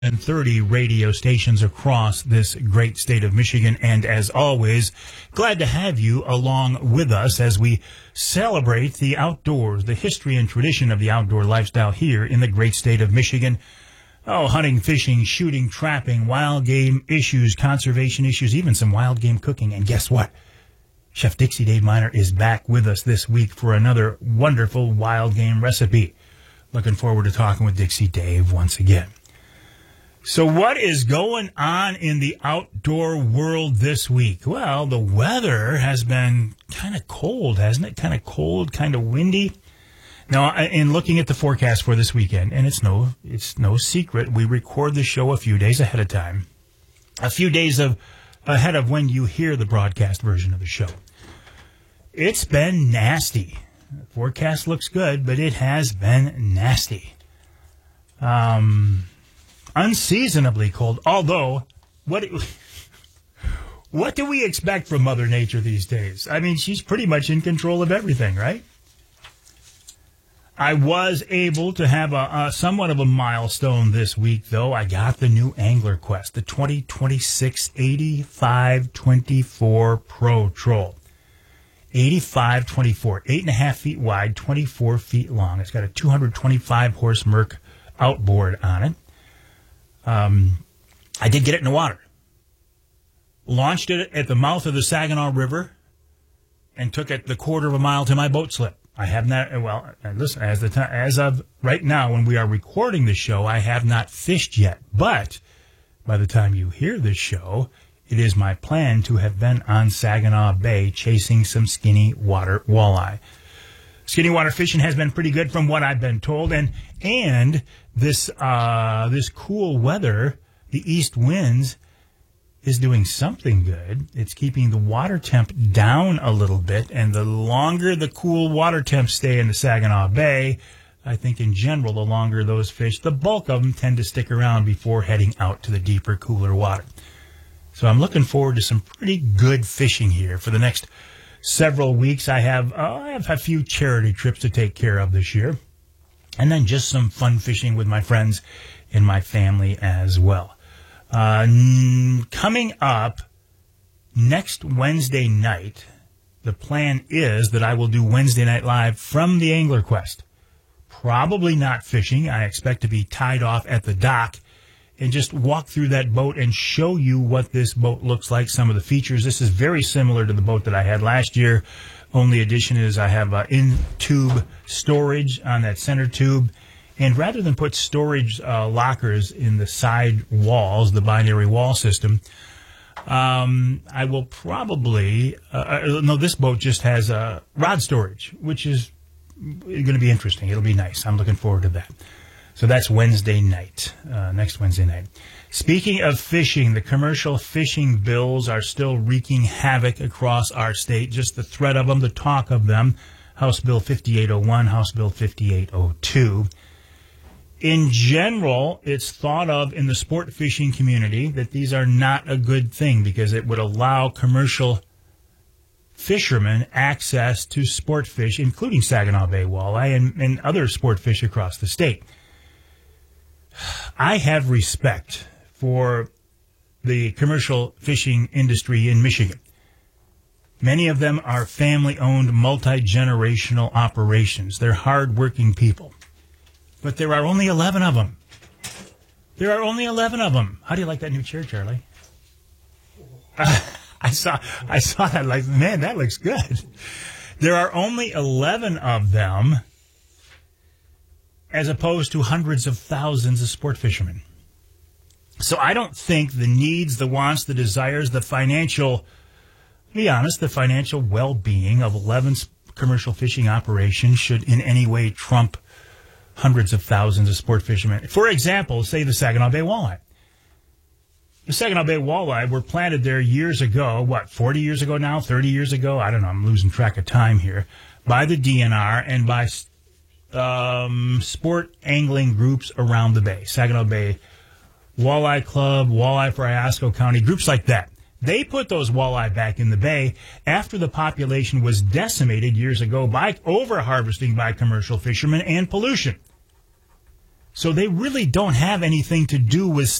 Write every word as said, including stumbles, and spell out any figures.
and thirty radio stations across this great state of Michigan. And as always, glad to have you along with us as we celebrate the outdoors, the history and tradition of the outdoor lifestyle here in the great state of Michigan. Oh, hunting, fishing, shooting, trapping, wild game issues, conservation issues, even some wild game cooking. And guess what? Chef Dixie Dave Miner is back with us this week for another wonderful wild game recipe. Looking forward to talking with Dixie Dave once again. So what is going on in the outdoor world this week? Well, the weather has been kind of cold, hasn't it? Kind of cold, kind of windy. Now, in looking at the forecast for this weekend, and it's no, it's no secret, we record the show a few days ahead of time, a few days of ahead of when you hear the broadcast version of the show. It's been nasty. The forecast looks good, but it has been nasty. Um... Unseasonably cold, although, what what do we expect from Mother Nature these days? I mean, she's pretty much in control of everything, right? I was able to have a, a somewhat of a milestone this week, though. I got the new Angler Quest, the twenty twenty-six eighty-five twenty-four Pro Troll. eighty-five twenty-four, eight and a half feet wide, twenty-four feet long. It's got a two hundred twenty-five horse Merc outboard on it. Um, I did get it in the water. Launched it at the mouth of the Saginaw River and took it the quarter of a mile to my boat slip. I have not, well, listen, as the time, as of right now when we are recording the show, I have not fished yet. But by the time you hear this show, it is my plan to have been on Saginaw Bay chasing some skinny water walleye. Skinny water fishing has been pretty good from what I've been told, and and this uh, this cool weather, the east winds, is doing something good. It's keeping the water temp down a little bit, and the longer the cool water temps stay in the Saginaw Bay, I think in general, the longer those fish, the bulk of them, tend to stick around before heading out to the deeper, cooler water. So I'm looking forward to some pretty good fishing here for the next several weeks. I have uh, I have a few charity trips to take care of this year, and then just some fun fishing with my friends and my family as well. Uh, n- coming up next Wednesday night, the plan is that I will do Wednesday Night Live from the Angler Quest. Probably not fishing. I expect to be tied off at the dock and just walk through that boat and show you what this boat looks like, some of the features. This is very similar to the boat that I had last year. Only addition is I have uh, in-tube storage on that center tube. And rather than put storage uh, lockers in the side walls, the binary wall system, um, I will probably, uh, uh, no, this boat just has uh, rod storage, which is going to be interesting. It'll be nice. I'm looking forward to that. So that's Wednesday night, uh, next Wednesday night. Speaking of fishing, the commercial fishing bills are still wreaking havoc across our state. Just the threat of them, the talk of them. House Bill fifty-eight oh one, House Bill fifty-eight oh two. In general, it's thought of in the sport fishing community that these are not a good thing because it would allow commercial fishermen access to sport fish, including Saginaw Bay walleye and, and other sport fish across the state. I have respect for the commercial fishing industry in Michigan. Many of them are family-owned, multi-generational operations. They're hard-working people. But there are only eleven of them. There are only eleven of them. How do you like that new chair, Charlie? Uh, I saw I saw that like, man, that looks good. There are only eleven of them, as opposed to hundreds of thousands of sport fishermen. So I don't think the needs, the wants, the desires, the financial, to be honest, the financial well-being of eleven commercial fishing operations should in any way trump hundreds of thousands of sport fishermen. For example, say the Saginaw Bay walleye. The Saginaw Bay walleye were planted there years ago, what, forty years ago now, thirty years ago? I don't know, I'm losing track of time here, by the D N R and by Um, sport angling groups around the bay. Saginaw Bay Walleye Club, Walleye for Iosco County, groups like that. They put those walleye back in the bay after the population was decimated years ago by over-harvesting by commercial fishermen and pollution. So they really don't have anything to do with